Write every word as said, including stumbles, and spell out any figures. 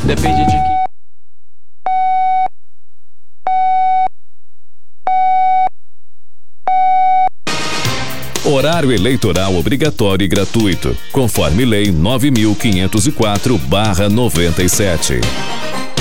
Depende de quem. Horário eleitoral obrigatório e gratuito, conforme Lei nove mil quinhentos e quatro barra noventa e sete.